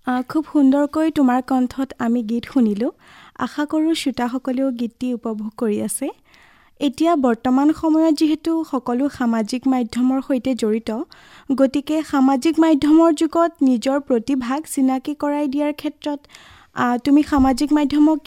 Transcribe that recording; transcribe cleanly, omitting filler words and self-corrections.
খুব সুন্দৰকৈ তোমাৰ কণ্ঠত আমি গীত শুনিলোঁ। আশা কৰোঁ শ্ৰোতাসকলেও গীতটি উপভোগ কৰি আছে। এতিয়া বৰ্তমান সময়ত যিহেতু সকলো সামাজিক মাধ্যমৰ সৈতে জড়িত, গতিকে সামাজিক মাধ্যমৰ যুগত নিজৰ প্ৰতিভাক চিনাকি কৰাই দিয়াৰ ক্ষেত্ৰত তুমি সামাজিক মাধ্যমক